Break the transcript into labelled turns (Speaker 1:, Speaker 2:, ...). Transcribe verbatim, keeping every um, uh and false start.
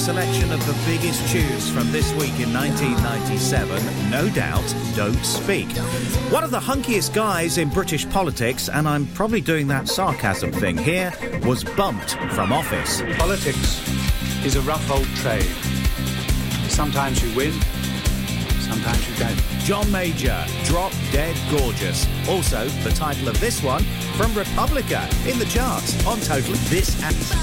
Speaker 1: selection of the biggest tunes from this week in nineteen ninety-seven, no doubt, Don't Speak. One of the hunkiest guys in British politics, and I'm probably doing that sarcasm thing here, was bumped from office.
Speaker 2: Politics is a rough old trade. Sometimes you win, sometimes you don't.
Speaker 1: John Major, Drop Dead Gorgeous. Also, the title of this one, from Republica, in the charts on Total. This